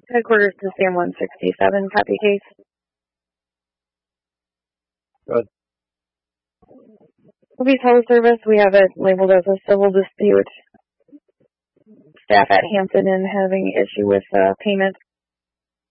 Headquarters to Sam 167, copy case. Good. Movies Home Service, we have it labeled as a civil dispute. Staff at Hampton Inn having issue with payment